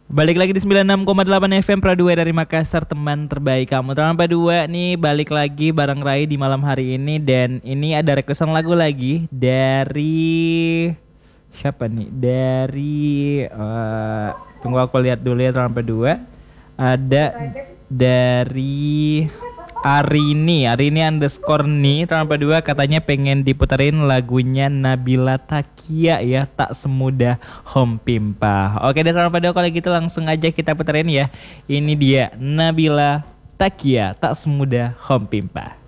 Balik lagi di 96,8 FM Pro 2 dari Makassar, teman terbaik kamu. Teman Pro 2 nih balik lagi bareng Rai di malam hari ini. Dan ini ada requestan lagu lagi dari siapa nih? Tunggu aku lihat dulu ya teman Pro 2. Ada dari Arini underscore nih teman Pro 2 katanya pengen diputerin lagunya Nabila Takia ya, Tak Semudah Home Pimpa. Oke deh teman Pro 2, kalau gitu langsung aja kita puterin ya. Ini dia Nabila Takia, Tak Semudah Home Pimpa.